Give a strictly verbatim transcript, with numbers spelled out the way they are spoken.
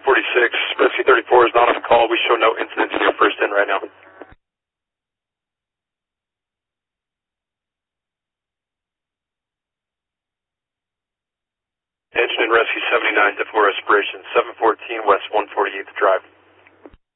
forty-six, Rescue thirty-four is not on call. We show no incidents in your first in right now. Engine and Rescue seventy-nine, to four respiration, seven fourteen West one forty-eighth Drive.